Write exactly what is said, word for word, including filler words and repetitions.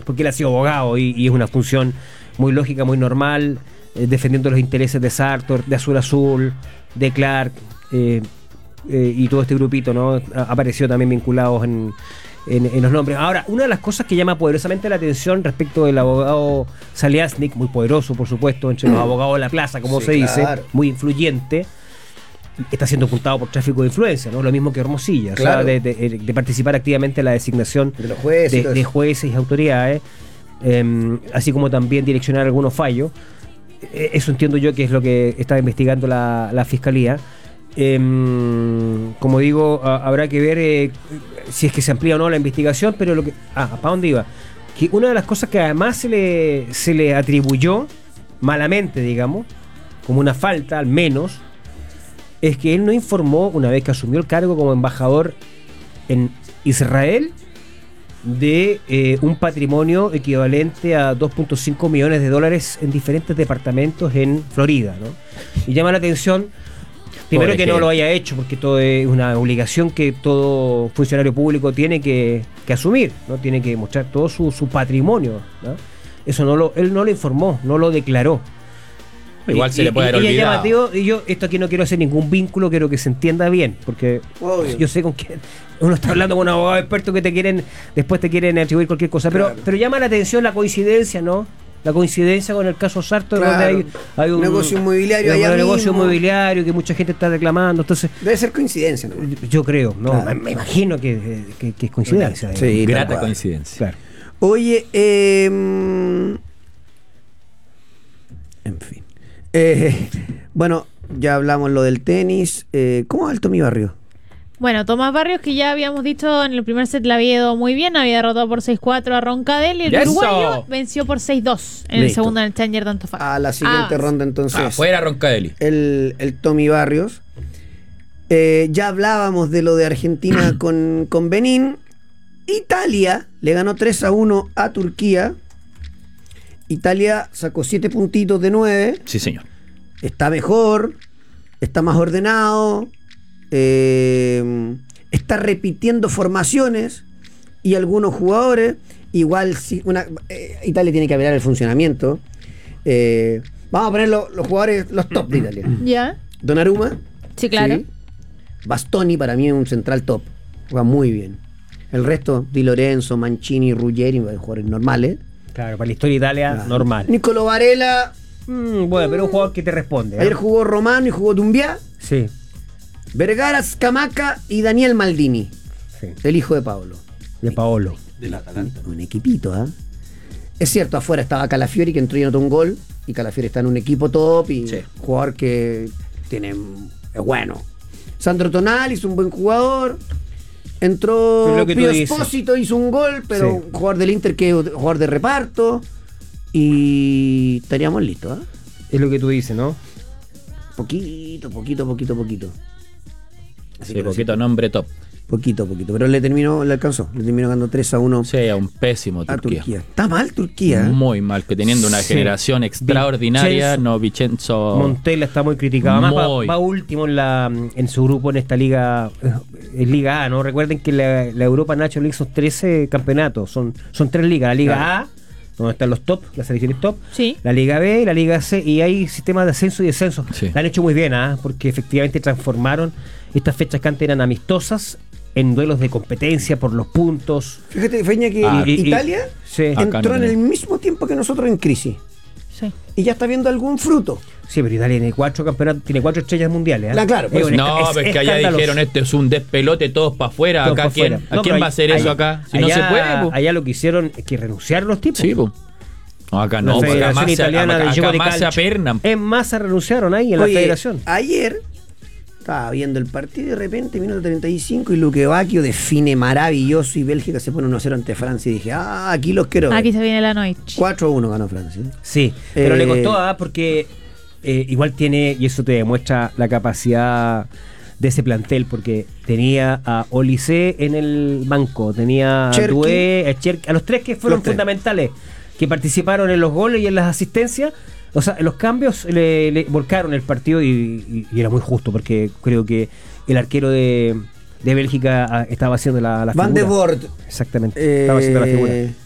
porque él ha sido abogado y, y es una función muy lógica, muy normal, eh, defendiendo los intereses de Sartor, de Azul Azul, de Clark, eh, eh, y todo este grupito, ¿no? Ha aparecido también vinculados en, en, en los nombres. Ahora, una de las cosas que llama poderosamente la atención respecto del abogado Saliasnik, muy poderoso, por supuesto, entre los abogados de la plaza, como sí, se dice, claro. muy influyente, está siendo ocultado por tráfico de influencia, ¿no? Lo mismo que Hermosilla, claro. o sea, de, de, de participar activamente en la designación de los jueces, de, de jueces y autoridades, eh, así como también direccionar algunos fallos. Eh, eso entiendo yo que es lo que está investigando la, la Fiscalía. Eh, como digo, a, habrá que ver eh, si es que se amplía o no la investigación, pero lo que... Ah, ¿para dónde iba? Que una de las cosas que además se le, se le atribuyó, malamente, digamos, como una falta al menos, es que él no informó, una vez que asumió el cargo como embajador en Israel, de eh, un patrimonio equivalente a dos punto cinco millones de dólares en diferentes departamentos en Florida, ¿no? Y llama la atención, primero, Pobre que gente. no lo haya hecho, porque todo es una obligación que todo funcionario público tiene que, que asumir, ¿no? Tiene que mostrar todo su, su patrimonio, ¿no? Eso no lo, él no lo informó, no lo declaró. Igual y, se le puede haber y, olvidado. Y llamativo, y yo esto aquí no quiero hacer ningún vínculo, quiero que se entienda bien, porque Obvio. yo sé con quién uno está hablando con un abogado experto que te quieren, después te quieren atribuir cualquier cosa, pero, claro. pero llama la atención la coincidencia, ¿no? La coincidencia con el caso Sartor, claro. donde hay, hay un negocio inmobiliario, un, allá un negocio mismo. inmobiliario que mucha gente está reclamando, entonces debe ser coincidencia, ¿no? Yo, yo creo, no, claro. me imagino que, que, que es coincidencia. Sí, eh. grata coincidencia. Claro. Oye, eh, en fin. Eh, bueno, ya hablamos lo del tenis. Eh, ¿Cómo va el Tommy Barrios? Bueno, Tomás Barrios, que ya habíamos dicho en el primer set le había ido muy bien, había derrotado por seis cuatro a Roncadell, y el ¡Eso! uruguayo venció por seis dos en Listo. el segundo en el Challenger de Antofagasta. A la siguiente ah, ronda entonces. Afuera Roncadell. El, el Tommy Barrios. Eh, ya hablábamos de lo de Argentina con, con Benín. Italia le ganó tres a uno a Turquía. Italia sacó siete puntitos de nueve. Sí, señor. Está mejor, está más ordenado, eh, está repitiendo formaciones y algunos jugadores. Igual, si una, eh, Italia tiene que apelar el funcionamiento. Eh, vamos a poner lo, los jugadores, los top de Italia. ¿Ya? Donnarumma. Sí, claro. ¿Sí? Bastoni para mí es un central top. Juega muy bien. El resto, Di Lorenzo, Mancini, Ruggeri, jugadores normales. Claro, para la historia de Italia, claro. normal. Nicolò Varela. Mm, bueno, pero un jugador que te responde. ¿eh? Ayer jugó Romano y jugó Dumbiá. Sí. Vergara, Scamacca y Daniel Maldini. Sí. El hijo de Paolo. De Paolo. Del Atalanta. Un, un equipito, ¿ah? ¿eh? Es cierto, afuera estaba Calafiori, que entró y anotó un gol. Y Calafiori está en un equipo top y sí. jugador que tiene, es bueno. Sandro Tonali es un buen jugador. Entró Pio Espósito, hizo un gol, pero sí. un jugador del Inter que es jugador de reparto. Y estaríamos listos, ¿eh? Es lo que tú dices, ¿no? Poquito, poquito, poquito, poquito. Así sí, poquito sí. nombre top. Poquito, poquito. Pero le terminó, le alcanzó. Le terminó ganando tres a uno. Sí, a un pésimo Turquía. Turquía. Está mal Turquía. ¿eh? Muy mal, que teniendo una sí. generación extraordinaria, Vincenzo, no Vincenzo. Montella está muy criticado. Además va, va último en la en su grupo en esta liga, en Liga A, ¿no? Recuerden que la, la Europa National League son trece campeonatos, son, son tres ligas. La Liga claro. A, donde están los top, las selecciones top, sí. la Liga B, la Liga C, y hay sistemas de ascenso y descenso. Sí. La han hecho muy bien, ¿eh? Porque efectivamente transformaron estas fechas que antes eran amistosas en duelos de competencia por los puntos. Fíjate, Feña, que ah, Italia y, sí. entró no en el mismo tiempo que nosotros en crisis. Sí. Y ya está viendo algún fruto. Sí, pero Italia tiene cuatro campeonatos, tiene cuatro estrellas mundiales. ¿eh? La, claro, pues, es, no, es, es que allá dijeron este es un despelote, todos para afuera. Acá pa quién, no, ¿a quién va a hacer allá, eso acá? Si allá, no se puede. Po. Allá lo que hicieron es que renunciaron los tipos. Sí, pues. No, acá no, la acá más, italiana acá, de acá más se apernan. En masa renunciaron ahí en Oye, la federación. Ayer estaba viendo el partido y de repente, minuto treinta y cinco, y Luque Bacchio define maravilloso y Bélgica se pone uno a cero ante Francia. Y dije, ah, aquí los quiero. Aquí se viene la noche. cuatro a uno ganó Francia. Sí, pero eh, le costó, ¿ah? Porque eh, igual tiene, y eso te demuestra la capacidad de ese plantel, porque tenía a Olise en el banco, tenía a Doué, a Cherki, a los tres que fueron los fundamentales, que participaron en los goles y en las asistencias. O sea, los cambios le, le volcaron el partido y, y, y era muy justo, porque creo que el arquero de, de Bélgica estaba haciendo la, la Van figura. de Voort. Exactamente, eh, estaba haciendo la figura.